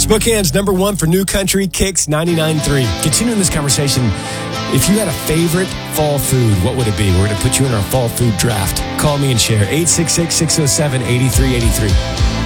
Spokane's number one for new country, Kicks 99.3. Continuing this conversation, if you had a favorite fall food, what would it be? We're going to put you in our fall food draft. Call me and share. 866-607-8383.